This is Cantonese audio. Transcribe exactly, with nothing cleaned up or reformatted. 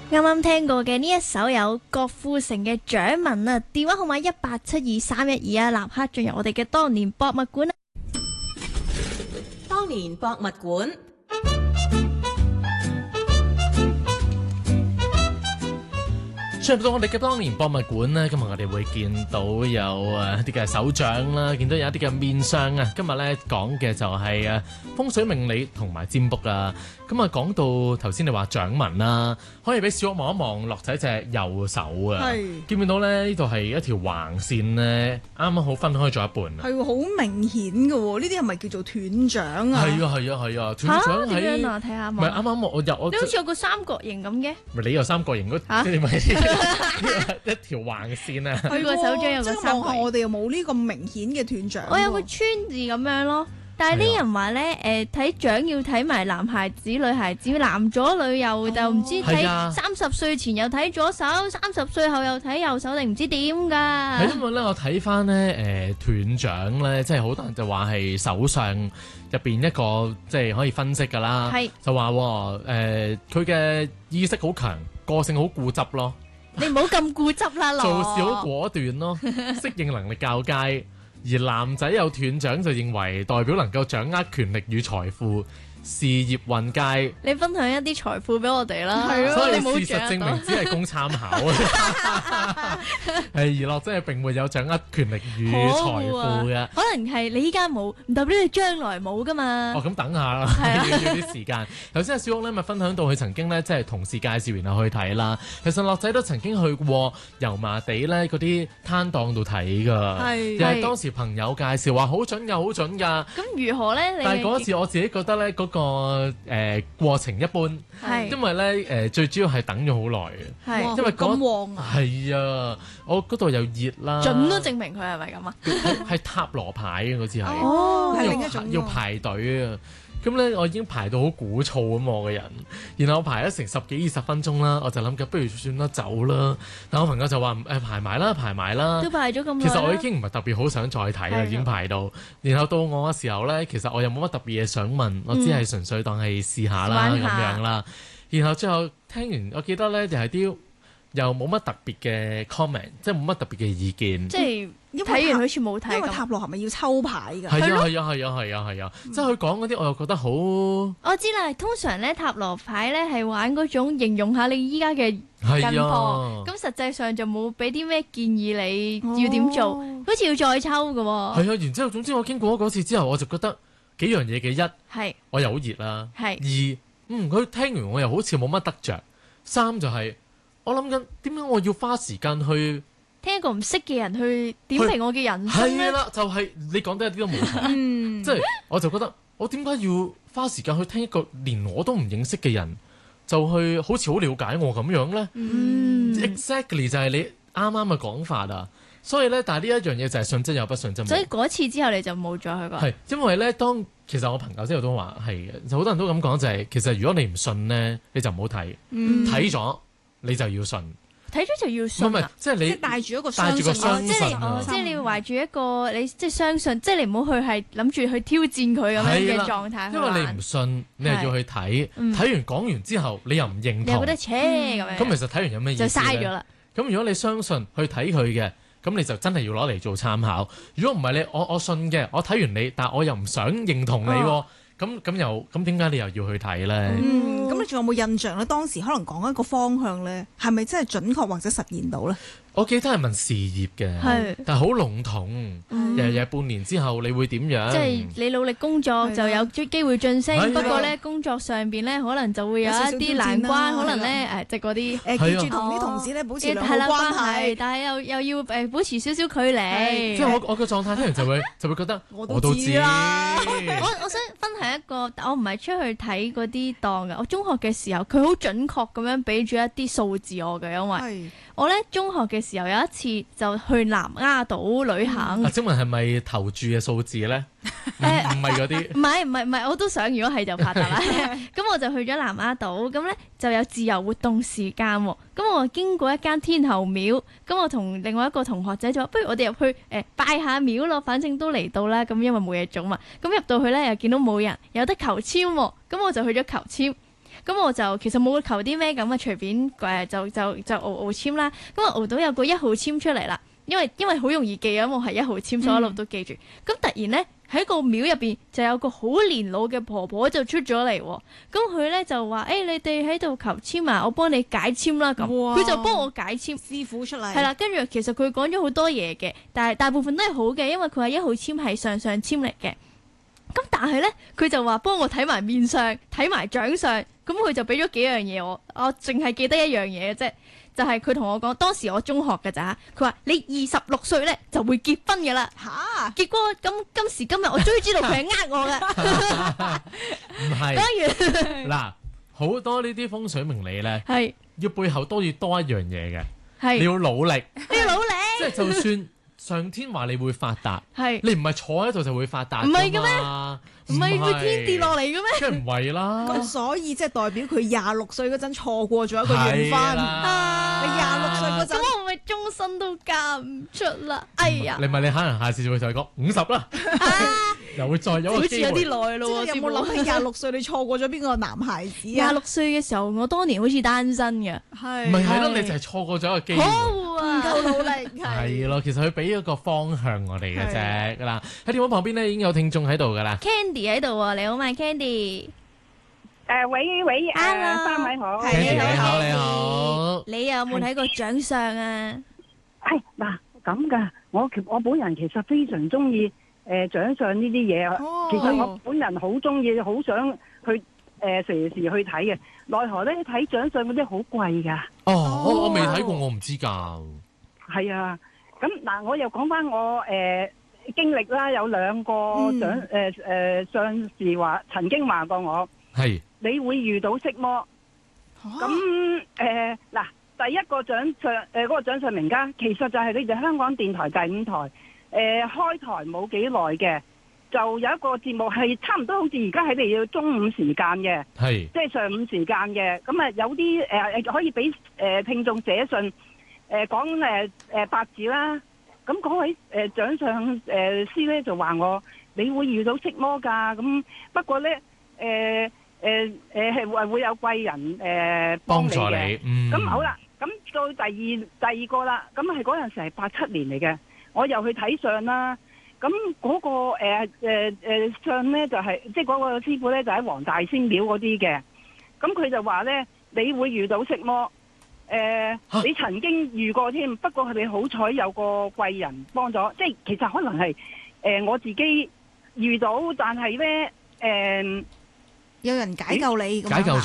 啱啱聽過嘅呢一首有郭富城嘅《掌紋》啊，電話號碼一八七二三一二啊，立刻進入我哋嘅當年博物館啊！ 當年博物館。 進入到我哋嘅當年博物館呢，今日我哋會見到有誒一啲嘅手掌啦，見到有一啲嘅面相啊。今日咧講嘅就係誒風水命理同埋占卜啊。咁啊講到頭先你話掌紋啦，可以俾小屋望一望落仔隻右手啊。係見唔見到咧？呢度係一條橫線咧，啱啱好分開咗一半啊。 係喎，好明顯嘅喎，呢啲係咪叫做斷掌啊？ 係啊係啊係啊，斷掌喺點樣啊？睇下唔係啱啱我入我你好似有個三角形咁嘅。 咪你有三角形嗰啲咪一條橫線啊？ 佢個手掌有個三角形。 即係望下我哋又冇呢個明顯嘅斷掌。 我有個川字咁樣咯。但係啲人話咧，誒睇掌要睇埋男孩子、女孩子，男左女右就唔知睇三十歲前又睇左手，三十歲後又睇右手定唔知點㗎？ 係因為咧，我睇翻咧誒斷掌咧，即係好多人就話係手相入邊一個即係可以分析㗎啦。係就話誒佢嘅意識好強，個性好固執咯。 你唔好咁固執啦， 做事好果斷咯，適應能力較佳。而男仔有斷掌就認為代表能夠掌握權力與財富，事業運佳。 你分享一啲財富俾我哋啦，係咯， 所以你冇事實證明只係供參考。係而樂真係並沒有掌握權力與財富嘅、啊。 可能係你依家冇，唔代表你將來冇噶嘛。 哦，咁等下啦，要要啲時間。頭先阿小屋咧咪分享到佢曾經咧即係同事介紹完就去睇啦。其實樂仔都曾經去過油麻地咧嗰啲攤檔度睇㗎，又係當時朋友介紹話好準㗎，好準㗎。 咁如何咧？你但係嗰次我自己覺得咧嗰、嗰個誒、呃、過程一般，因為咧誒、呃、最主要係等咗好耐嘅，因為咁旺啊， 係啊，我嗰度又熱啦， 準都證明佢係咪咁啊？ 係塔羅牌嘅嗰次係， 哦，係另一種要排隊啊。咁咧，我已經排到好鼓噪咁我個人，然後我排咗成十幾二十分鐘啦，我就諗緊不如算啦走啦。但我朋友就話誒、呃、排埋啦，排埋啦。 都排咗咁耐。 其實我已經唔係特別好想再睇啦，已經排到。然後到我嘅時候咧，其實我又冇乜特別嘢想問，我只係純粹當係試下啦咁、嗯、樣啦。然後最後聽完，我記得咧就係啲又冇乜特別嘅 comment， 即係冇乜特別嘅意見。 即係。睇完好似冇睇， 因為塔羅係咪要抽牌㗎？ 係啊係啊係啊係啊係啊！即係佢講嗰啲，我又覺得好。 我知啦，通常咧塔羅牌咧係玩嗰種形容下你依家嘅近況，咁、啊、實際上就冇俾啲咩建議你要點做，哦、好似要再抽㗎喎。係啊，然之後總之我經過嗰次之後，我就覺得幾樣嘢嘅一係我又好熱啦，係二嗯佢聽完我又好似冇乜得着，三就係、是、我諗緊點解我要花時間去。 聽一個唔識嘅人去點評我嘅人生咧， 係啦，就係、是、你講得一啲都冇錯，即係我就覺得我點解要花時間去聽一個連我都唔認識嘅人，就去好似好了解我咁樣咧、嗯、？Exactly 就係你啱啱嘅講法啊！所以咧，但係呢一樣嘢就係信則有，不信則無。所以嗰次之後你就冇再去過。 係因為咧，當其實我朋友之後都話係嘅，就好多人都咁講就係、是，其實如果你唔信咧，你就唔好睇，睇咗、嗯、你就要信。 睇咗就要信啊！ 即係你帶住一個相信， 帶住個相信， 即係你，即係你要懷住一個你即係相信，即係你唔好去係諗住去挑戰佢咁樣嘅狀態。 因為你唔信，你係要去睇，睇、嗯、完講完之後，你又唔認同， 你又覺得扯咁樣。 咁其實睇完有咩意思？就嘥咗啦。咁如果你相信去睇佢嘅，咁你就真係要攞嚟做參考。如果唔係你，我我信嘅，我睇完你，但係我又唔想認同你。哦咁咁又咁點解你又要去睇咧？ 嗯，咁你仲有冇印象咧？當時可能講一個方向咧，係咪真係準確或者實現到咧？ 我記得係問事業嘅，但係好籠統。日日半年之後你會點樣？ 即係你努力工作就有機會晉升，不過咧工作上邊咧可能就會有一啲難關，可能咧誒即係嗰啲誒記住同啲同事咧保持良好關係， 但係又又要誒保持少少距離。 即係我我嘅狀態，聽完就會就會覺得我都知啦。 我我想分享一個，我唔係出去睇嗰啲檔嘅。我中學嘅時候，佢好準確咁樣俾咗一啲數字我嘅，因為我咧中學嘅時候有一次就去南丫島旅行。啊， 請問係咪投注嘅數字咧？唔唔係嗰啲。唔係唔係唔係，我都想，如果係就發達啦。咁我就去咗南丫島，咁咧就有自由活動時間喎。咁我經過一間天后廟，咁我同另外一個同學仔就話：不如我哋入去誒、呃、拜下廟咯，反正都嚟到啦。咁因為冇嘢做嘛。咁入到去咧又見到冇人，有得求籤喎。咁我就去咗求籤。 咁我就其實冇求啲咩咁啊，隨便誒就就就熬熬籤啦。咁我熬到有個一號籤出嚟啦，因為因為好容易記啊，我係一號籤，所以一路都記住。咁、嗯、突然咧喺個廟入邊就有個好年老嘅婆婆就出咗嚟，咁佢咧就話：誒、欸、你哋喺度求籤啊，我幫你解籤啦咁。佢就幫我解籤， 師傅出嚟。 係啦，跟住其實佢講咗好多嘢嘅，但係大部分都係好嘅，因為佢話一號籤係上上籤嚟嘅。咁但係咧，佢就話幫我睇埋面相，睇埋掌相，咁佢就俾咗幾樣嘢我，我淨係記得一樣嘢嘅啫，就係佢同我講，當時我中學㗎咋，佢話你二十六歲咧就會結婚㗎啦。吓哈，結果咁今時今日我終於知道佢係呃我嘅。 唔係，當然嗱，好多呢啲風水命理咧，係要背後都要多一樣嘢嘅，係你要努力， 你要努力， 即係就算。上天話你會發達，係是你唔係坐喺度就會發達， 唔係嘅咩？唔係會天跌落嚟嘅咩？ 梗係唔係啦。 咁所以即係代表佢廿六歲嗰陣錯過咗一個緣分。你廿六歲嗰陣， 咁我咪終身都嫁唔出啦。哎呀！ 你咪你可能下次就會再講五十啦，又會再有個機會。 好似有啲耐咯。 即係有冇諗起廿六歲你錯過咗邊個男孩子啊？ 廿六歲嘅時候，我當年好似單身嘅。 係咪係咯？你就係錯過咗一個機會。 唔夠努力。 係咯，其實佢俾一個方向我哋嘅啫。嗱，喺電話旁邊咧已經有聽眾喺度噶啦。Candy 喺度喎，你好嘛 Candy？ 誒，喂喂，啊，三位好。 Candy 你好，你好。 你有冇睇過掌相啊？ 係嗱咁噶，我其我本人其實非常中意誒掌相呢啲嘢啊。其實我本人好中意，好想去誒時時去睇嘅。奈何咧睇掌相嗰啲好貴噶。 哦，我我未睇過，我唔知噶。 係啊。咁嗱，我又講翻我誒、呃、經歷啦，有兩個長誒誒上士話曾經話過我，係是你會遇到色魔。咁誒嗱，第一個掌相誒嗰個掌相名家，其實就係你哋香港電台第五台誒、呃、開台冇幾耐嘅，就有一個節目係差唔多好似而家喺你要中午時間嘅，係即係上午時間嘅。咁啊有啲誒誒可以俾誒、呃、聽眾寫信。誒講誒誒八字啦，咁嗰位誒掌相誒師咧就話我你會遇到色魔㗎，咁不過咧誒誒誒係會會有貴人誒幫你嘅，咁好啦，咁到第二第二個啦，咁係嗰陣時係八七年嚟嘅，我又去睇相啦，咁嗰個誒誒誒相咧就係即係嗰個師傅咧就喺黃大仙廟嗰啲嘅，咁佢就話咧你會遇到色魔。誒，呃啊、你曾經遇過添，不過佢哋好彩有個貴人幫咗，即係其實可能係誒、呃、我自己遇到，但係咧誒，呃、 有人解救你， 解救咗。